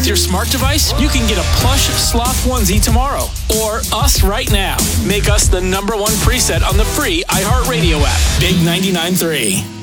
your smart device, you can get a plush sloth onesie tomorrow. Or us right now. Make us the #1 preset on the free iHeartRadio app. Big 99.3.